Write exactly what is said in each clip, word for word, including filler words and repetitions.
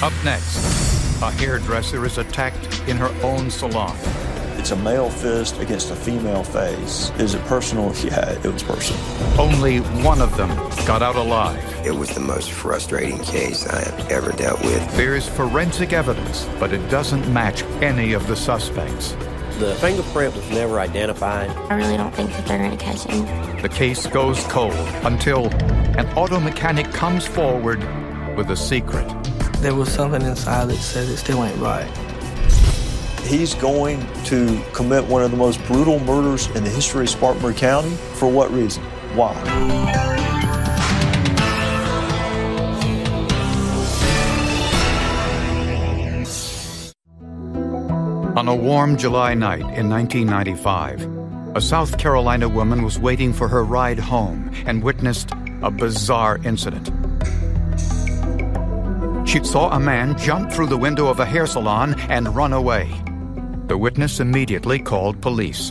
Up next, a hairdresser is attacked in her own salon. It's a male fist against a female face. Is it personal? Yeah, it was personal. Only one of them got out alive. It was the most frustrating case I have ever dealt with. There's forensic evidence, but it doesn't match any of the suspects. The fingerprint was never identified. I really don't think that they're going to catch him. The case goes cold until an auto mechanic comes forward with a secret. There was something inside that said it still ain't right. He's going to commit one of the most brutal murders in the history of Spartanburg County. For what reason? Why? On a warm July night in nineteen ninety-five, a South Carolina woman was waiting for her ride home and witnessed a bizarre incident. She saw a man jump through the window of a hair salon and run away. The witness immediately called police.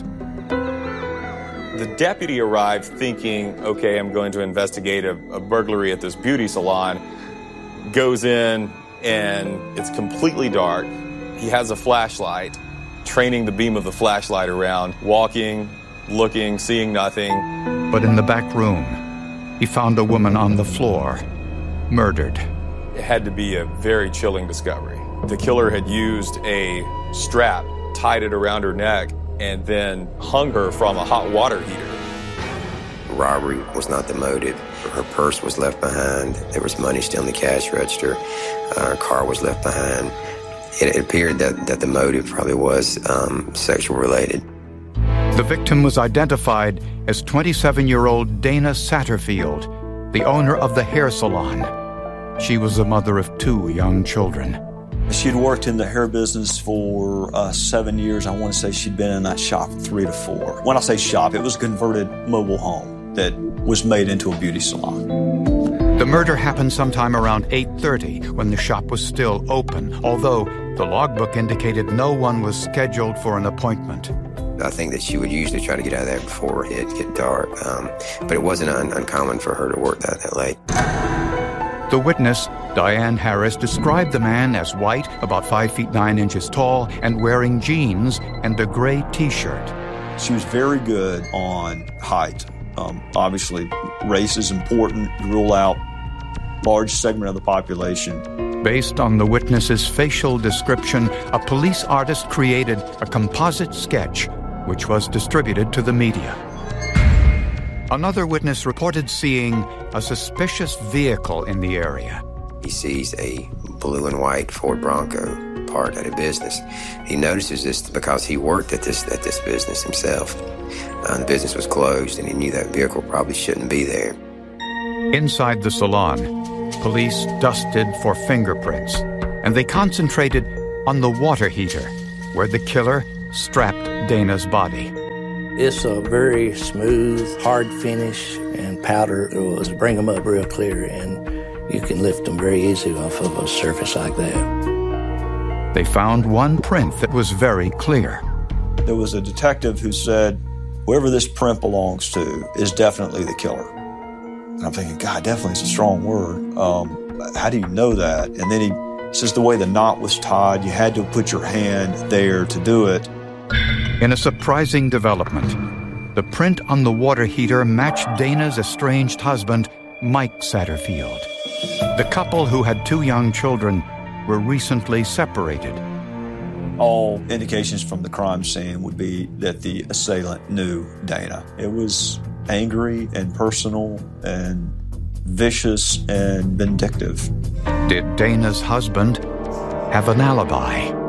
The deputy arrived thinking, okay, I'm going to investigate a, a burglary at this beauty salon. Goes in and it's completely dark. He has a flashlight, training the beam of the flashlight around, walking, looking, seeing nothing. But in the back room, he found a woman on the floor, murdered. It had to be a very chilling discovery. The killer had used a strap, tied it around her neck, and then hung her from a hot water heater. Robbery was not the motive. Her purse was left behind. There was money still in the cash register. Uh, her car was left behind. It appeared that, that the motive probably was um, sexual related. The victim was identified as twenty-seven-year-old Dana Satterfield, the owner of the hair salon. She was the mother of two young children. She'd worked in the hair business for uh, seven years. I want to say she'd been in that shop three to four. When I say shop, it was a converted mobile home that was made into a beauty salon. The murder happened sometime around eight thirty when the shop was still open, although the logbook indicated no one was scheduled for an appointment. I think that she would usually try to get out of there before it get dark, um, but it wasn't un- uncommon for her to work that, that late. The witness, Diane Harris, described the man as white, about five feet nine inches tall, and wearing jeans and a gray T-shirt. She was very good on height. Um, obviously, race is important to rule out large segment of the population. Based on the witness's facial description, a police artist created a composite sketch, which was distributed to the media. Another witness reported seeing a suspicious vehicle in the area. He sees a blue and white Ford Bronco parked at a business. He notices this because he worked at this at this business himself. Uh, the business was closed, and he knew that vehicle probably shouldn't be there. Inside the salon, police dusted for fingerprints, and they concentrated on the water heater, where the killer strapped Dana's body. It's a very smooth, hard finish, and powder will bring them up real clear, and you can lift them very easily off of a surface like that. They found one print that was very clear. There was a detective who said, whoever this print belongs to is definitely the killer. And I'm thinking, God, definitely is a strong word. Um, how do you know that? And then he says the way the knot was tied, you had to put your hand there to do it. In a surprising development, the print on the water heater matched Dana's estranged husband, Mike Satterfield. The couple, who had two young children, were recently separated. All indications from the crime scene would be that the assailant knew Dana. It was angry and personal and vicious and vindictive. Did Dana's husband have an alibi?